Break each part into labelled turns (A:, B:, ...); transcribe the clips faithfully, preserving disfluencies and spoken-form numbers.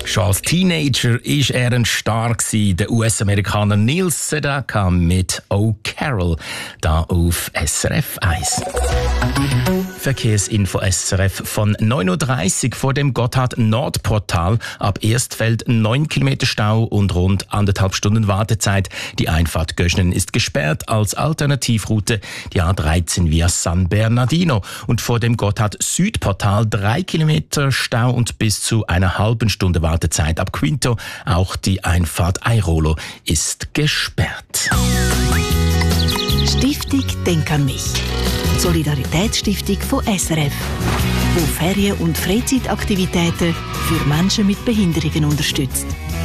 A: Schon als Teenager war er ein Star, der U S-Amerikaner Neil Sedaka mit «Oh Carol», da auf S R F eins. Verkehrsinfo S R F von neun Uhr dreißig vor dem Gotthard-Nordportal. Ab Erstfeld neun Kilometer Stau und rund anderthalb Stunden Wartezeit. Die Einfahrt Göschnen ist gesperrt als Alternativroute die A dreizehn via San Bernardino. Und vor dem Gotthard-Südportal drei Kilometer Stau und bis zu einer halben Stunde Wartezeit ab Quinto. Auch die Einfahrt Airolo ist gesperrt.
B: Stiftung Denk an mich. Die Solidaritätsstiftung von S R F, die Ferien- und Freizeitaktivitäten für Menschen mit Behinderungen unterstützt.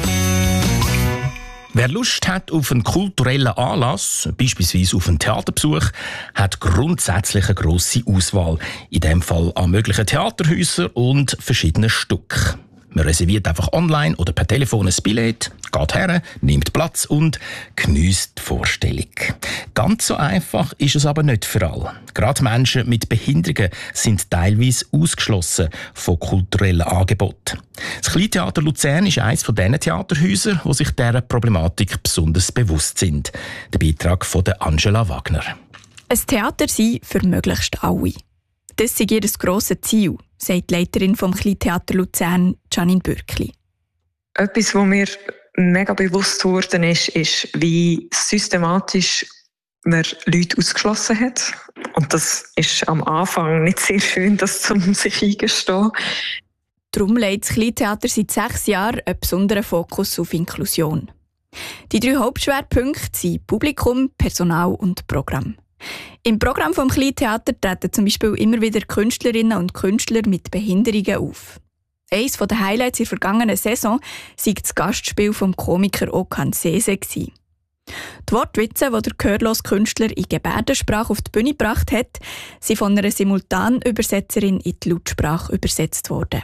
A: Wer Lust hat auf einen kulturellen Anlass, beispielsweise auf einen Theaterbesuch, hat grundsätzlich eine grosse Auswahl. In diesem Fall an möglichen Theaterhäusern und verschiedenen Stücken. Man reserviert einfach online oder per Telefon ein Billett, geht her, nimmt Platz und geniesst die Vorstellung. Ganz so einfach ist es aber nicht für alle. Gerade Menschen mit Behinderungen sind teilweise ausgeschlossen von kulturellen Angeboten. Das Kleintheater Luzern ist eines von diesen Theaterhäusern, die sich dieser Problematik besonders bewusst sind. Der Beitrag von Angela Wagner.
C: Ein Theater sein für möglichst alle. Das ist ihr grosses Ziel, sagt die Leiterin vom Kleintheater Luzern, Janine Bürkli.
D: Etwas, was mir mega bewusst geworden ist, ist, wie systematisch man Leute ausgeschlossen hat. Und das ist am Anfang nicht sehr schön, das zu sich eingestehen.
C: Darum legt das Kleintheater seit sechs Jahren einen besonderen Fokus auf Inklusion. Die drei Hauptschwerpunkte sind Publikum, Personal und Programm. Im Programm vom Kleintheater treten zum Beispiel immer wieder Künstlerinnen und Künstler mit Behinderungen auf. Eines der Highlights in der vergangenen Saison war das Gastspiel vom Komiker Okan Sese. Die Wortwitze, die der gehörlose Künstler in Gebärdensprache auf die Bühne gebracht hat, sind von einer Simultanübersetzerin in die Lautsprache übersetzt worden.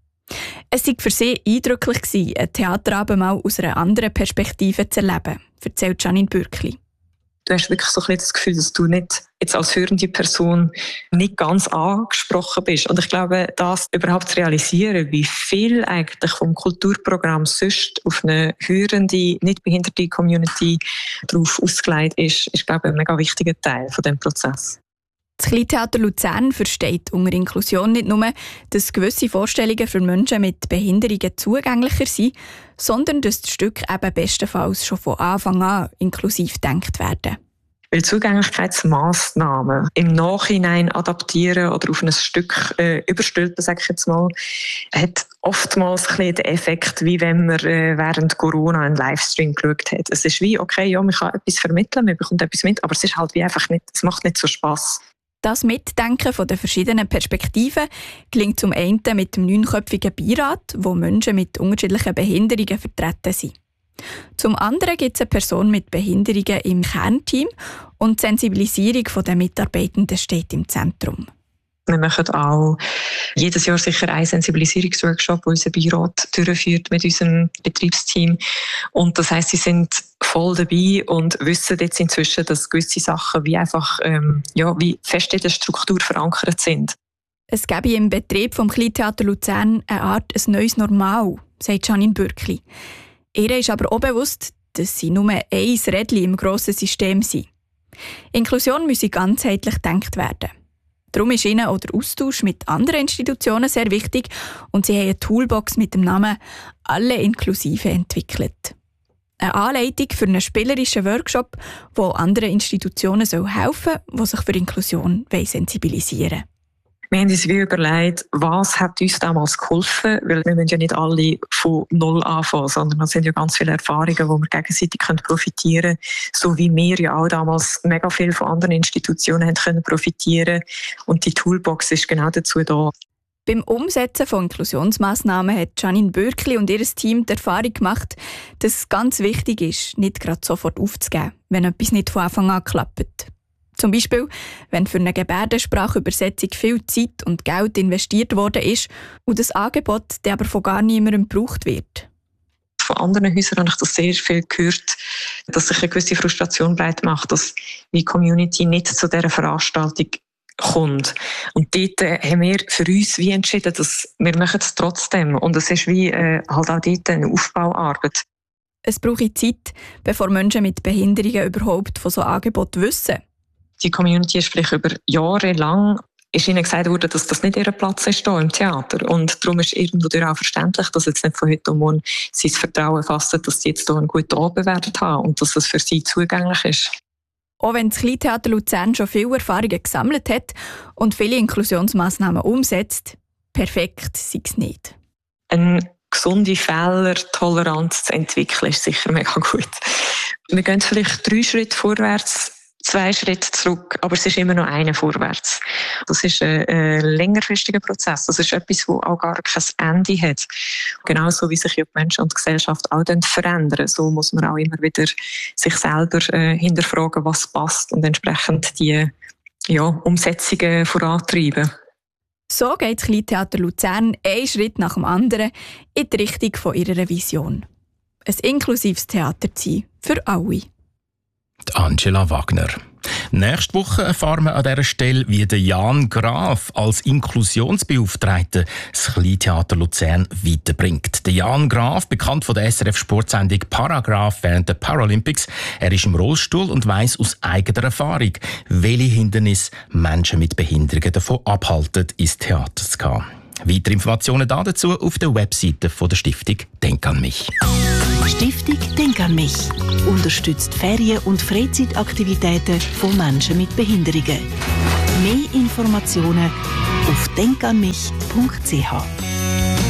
C: Es war für sie eindrücklich, ein Theaterabend mal aus einer anderen Perspektive zu erleben, erzählt Janine Bürkli.
D: Du hast wirklich so ein bisschen das Gefühl, dass du nicht jetzt als hörende Person nicht ganz angesprochen bist. Und ich glaube, das überhaupt zu realisieren, wie viel eigentlich vom Kulturprogramm sonst auf eine hörende, nicht behinderte Community darauf ausgelegt ist, ist, glaube ich, ein mega wichtiger Teil von diesem Prozess.
C: Das Kleintheater Luzern versteht unter Inklusion nicht nur, dass gewisse Vorstellungen für Menschen mit Behinderungen zugänglicher sind, sondern dass die Stücke eben bestenfalls schon von Anfang an inklusiv gedacht werden.
D: Weil Zugänglichkeitsmassnahmen im Nachhinein adaptieren oder auf ein Stück äh, überstülpen, sage ich jetzt mal, hat oftmals ein bisschen den Effekt, wie wenn man äh, während Corona einen Livestream geschaut hat. Es ist wie, okay, ja, man kann etwas vermitteln, man bekommt etwas mit, aber es ist halt wie einfach nicht, es macht nicht so Spass.
C: Das Mitdenken von den verschiedenen Perspektiven gelingt zum einen mit dem neunköpfigen Beirat, wo Menschen mit unterschiedlichen Behinderungen vertreten sind. Zum anderen gibt es eine Person mit Behinderungen im Kernteam und die Sensibilisierung der Mitarbeitenden steht im Zentrum.
D: Wir machen auch jedes Jahr sicher einen Sensibilisierungsworkshop, den unser Beirat durchführt mit unserem Betriebsteam. Und das heisst, sie sind voll dabei und wissen jetzt inzwischen, dass gewisse Sachen wie einfach ähm, ja, wie fest in der Struktur verankert sind.
C: Es gäbe im Betrieb vom Kleintheater Luzern eine Art ein neues Normal, sagt Janine Bürkli. Ihr ist aber auch bewusst, dass sie nur ein Rädchen im grossen System sind. Inklusion müsse ganzheitlich gedacht werden. Darum ist ihnen auch der Austausch mit anderen Institutionen sehr wichtig und sie haben eine Toolbox mit dem Namen «Alle Inklusive» entwickelt. Eine Anleitung für einen spielerischen Workshop, der anderen Institutionen helfen soll, die sich für Inklusion sensibilisieren wollen.
D: Wir haben uns wie überlegt, was hat uns damals geholfen, weil wir müssen ja nicht alle von Null anfangen, sondern es sind ja ganz viele Erfahrungen, die wir gegenseitig profitieren können, so wie wir ja auch damals mega viel von anderen Institutionen haben können profitieren. Und die Toolbox ist genau dazu da.
C: Beim Umsetzen von Inklusionsmaßnahmen hat Janine Bürkli und ihr Team die Erfahrung gemacht, dass es ganz wichtig ist, nicht gerade sofort aufzugeben, wenn etwas nicht von Anfang an klappt. Zum Beispiel, wenn für eine Gebärdensprachübersetzung viel Zeit und Geld investiert worden ist und das Angebot dann aber von gar niemandem gebraucht wird.
D: Von anderen Häusern habe ich das sehr viel gehört, dass sich eine gewisse Frustration breit macht, dass die Community nicht zu dieser Veranstaltung kommt. Und dort äh, haben wir für uns wie entschieden, dass wir machen es trotzdem. Und es ist wie äh, halt auch dort eine Aufbauarbeit.
C: Es braucht Zeit, bevor Menschen mit Behinderungen überhaupt von so Angeboten wissen.
D: Die Community ist vielleicht über Jahre lang ist ihnen gesagt worden, dass das nicht ihr Platz ist hier im Theater. Und darum ist irgendwo auch verständlich, dass jetzt nicht von heute um morgen sie das Vertrauen fassen, dass sie jetzt hier einen guten Abend werden haben und dass es für sie zugänglich ist.
C: Auch wenn das Kleintheater Luzern schon viele Erfahrungen gesammelt hat und viele Inklusionsmaßnahmen umsetzt, perfekt sei es nicht.
D: Eine gesunde Fehlertoleranz zu entwickeln ist sicher mega gut. Wir gehen vielleicht drei Schritte vorwärts, zwei Schritte zurück, aber es ist immer noch einer vorwärts. Das ist ein, ein längerfristiger Prozess. Das ist etwas, das auch gar kein Ende hat. Genauso wie sich die Menschen und die Gesellschaft auch verändern, so muss man auch immer wieder sich selber äh, hinterfragen, was passt und entsprechend die ja, Umsetzungen vorantreiben.
C: So geht das Kleintheater Luzern einen Schritt nach dem anderen in die Richtung von ihrer Vision. Ein inklusives Theater zu sein für alle.
A: Angela Wagner. Nächste Woche erfahren wir an dieser Stelle, wie der Jan Graf als Inklusionsbeauftragter das Kleintheater Luzern weiterbringt. Der Jan Graf, bekannt von der S R F-Sportsendung Paragraph während der Paralympics. Er ist im Rollstuhl und weiss aus eigener Erfahrung, welche Hindernisse Menschen mit Behinderungen davon abhalten, ins Theater zu gehen. Weitere Informationen dazu auf der Webseite von der Stiftung Denk an mich.
B: Stiftung Denk an mich unterstützt Ferien- und Freizeitaktivitäten von Menschen mit Behinderungen. Mehr Informationen auf denk an mich punkt c h.